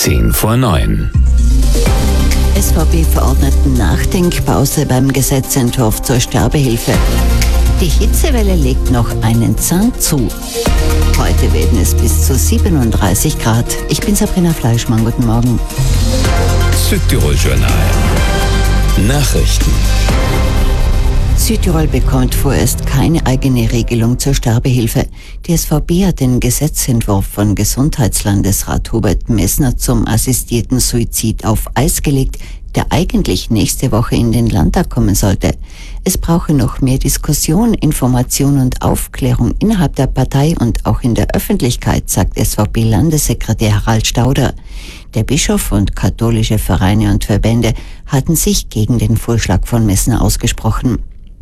8:10 SVP-Verordneten Nachdenkpause beim Gesetzentwurf zur Sterbehilfe. Die Hitzewelle legt noch einen Zahn zu. Heute werden es bis zu 37 Grad. Ich bin Sabrina Fleischmann, guten Morgen. Südtirol Journal. Nachrichten. Südtirol bekommt vorerst keine eigene Regelung zur Sterbehilfe. Die SVP hat den Gesetzentwurf von Gesundheitslandesrat Hubert Messner zum assistierten Suizid auf Eis gelegt, der eigentlich nächste Woche in den Landtag kommen sollte. Es brauche noch mehr Diskussion, Information und Aufklärung innerhalb der Partei und auch in der Öffentlichkeit, sagt SVP-Landessekretär Harald Stauder. Der Bischof und katholische Vereine und Verbände hatten sich gegen den Vorschlag von Messner ausgesprochen.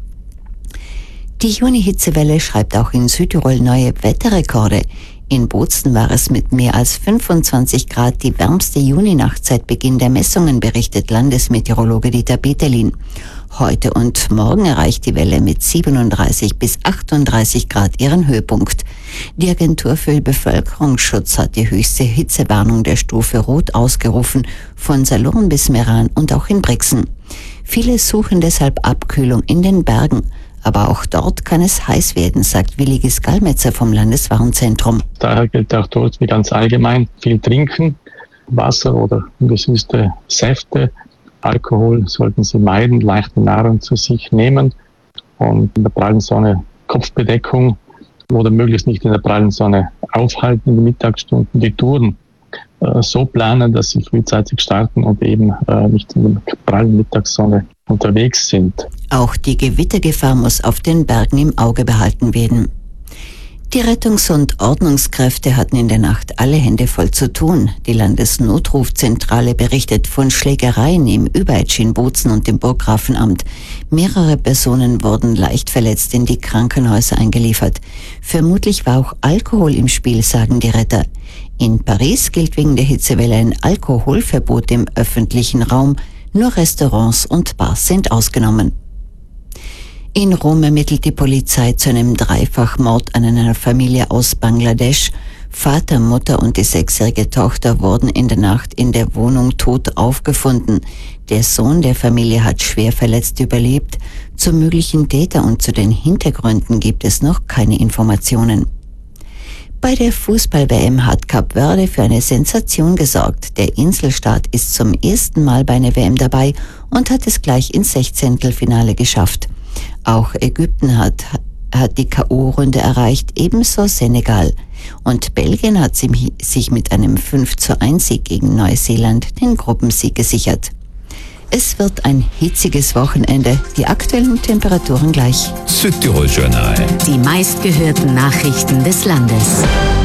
Die Juni-Hitzewelle schreibt auch in Südtirol neue Wetterrekorde. In Bozen war es mit mehr als 25 Grad die wärmste Juninacht seit Beginn der Messungen, berichtet Landesmeteorologe Dieter Peterlin. Heute und morgen erreicht die Welle mit 37 bis 38 Grad ihren Höhepunkt. Die Agentur für Bevölkerungsschutz hat die höchste Hitzewarnung der Stufe Rot ausgerufen, von Salurn bis Meran und auch in Brixen. Viele suchen deshalb Abkühlung in den Bergen. Aber auch dort kann es heiß werden, sagt Willi Gisgalmetzer vom Landeswarnzentrum. Daher gilt auch dort wie ganz allgemein viel trinken, Wasser oder ungesüßte Säfte. Alkohol sollten Sie meiden, leichte Nahrung zu sich nehmen und in der prallen Sonne Kopfbedeckung oder möglichst nicht in der prallen Sonne aufhalten in den Mittagsstunden. Die Touren so planen, dass sie frühzeitig starten und eben nicht in der prallen Mittagssonne unterwegs sind. Auch die Gewittergefahr muss auf den Bergen im Auge behalten werden. Die Rettungs- und Ordnungskräfte hatten in der Nacht alle Hände voll zu tun. Die Landesnotrufzentrale berichtet von Schlägereien im Überetsch in Bozen und im Burggrafenamt. Mehrere Personen wurden leicht verletzt in die Krankenhäuser eingeliefert. Vermutlich war auch Alkohol im Spiel, sagen die Retter. In Paris gilt wegen der Hitzewelle ein Alkoholverbot im öffentlichen Raum. Nur Restaurants und Bars sind ausgenommen. In Rom ermittelt die Polizei zu einem Dreifachmord an einer Familie aus Bangladesch. Vater, Mutter und die 6-jährige Tochter wurden in der Nacht in der Wohnung tot aufgefunden. Der Sohn der Familie hat schwer verletzt überlebt. Zum möglichen Täter und zu den Hintergründen gibt es noch keine Informationen. Bei der Fußball-WM hat Kap Verde für eine Sensation gesorgt. Der Inselstaat ist zum ersten Mal bei einer WM dabei und hat es gleich ins Sechzehntelfinale geschafft. Auch Ägypten hat die K.O.-Runde erreicht, ebenso Senegal. Und Belgien hat sich mit einem 5:1 gegen Neuseeland den Gruppensieg gesichert. Es wird ein hitziges Wochenende, die aktuellen Temperaturen gleich. Südtirol Journal. Die meistgehörten Nachrichten des Landes.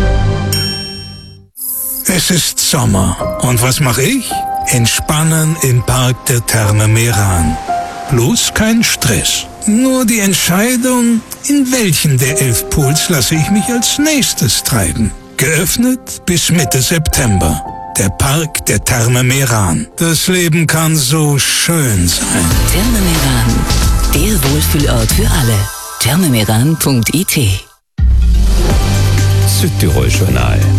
Es ist Sommer. Und was mache ich? Entspannen im Park der Therme Meran. Bloß kein Stress. Nur die Entscheidung, in welchen der 11 Pools lasse ich mich als nächstes treiben. Geöffnet bis Mitte September. Der Park der Therme Meran. Das Leben kann so schön sein. Therme Meran, der Wohlfühlort für alle. thermemeran.it Südtirol Journal.